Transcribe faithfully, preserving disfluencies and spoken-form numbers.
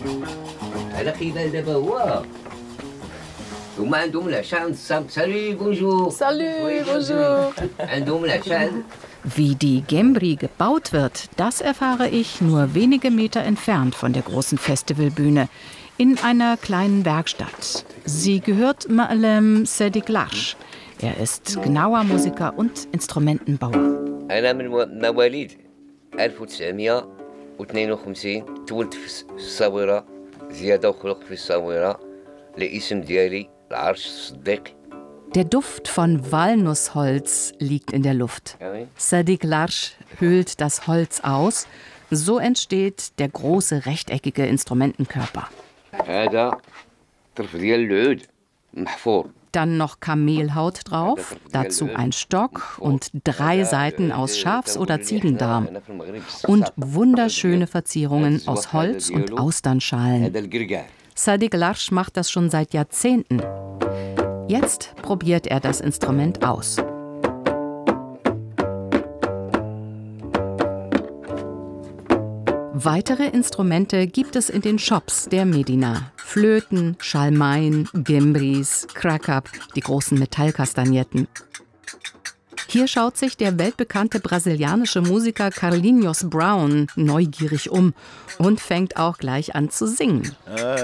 Salut, bonjour. Salut, bonjour. Wie die Gembri gebaut wird, das erfahre ich nur wenige Meter entfernt von der großen Festivalbühne, in einer kleinen Werkstatt. Sie gehört Ma'alem Sadik Larsh. Er ist genauer Musiker und Instrumentenbauer. أنا من مواليد ألف وتسعمائة واثنين وخمسين تولدت في الصاويرة زيادة وخلق في الصاويرة الاسم ديالي العرش الصديق. Der Duft von Walnussholz liegt in der Luft. Sadik Larsh höhlt das Holz aus. So entsteht der große rechteckige Instrumentenkörper. هذا طرف ديال العود محفور. Dann noch Kamelhaut drauf, dazu ein Stock und drei Saiten aus Schafs- oder Ziegendarm. Und wunderschöne Verzierungen aus Holz und Austernschalen. Sadik Larsh macht das schon seit Jahrzehnten. Jetzt probiert er das Instrument aus. Weitere Instrumente gibt es in den Shops der Medina. Flöten, Schalmeien, Gembris, Krakab, die großen Metallkastagnetten. Hier schaut sich der weltbekannte brasilianische Musiker Carlinhos Brown neugierig um und fängt auch gleich an zu singen.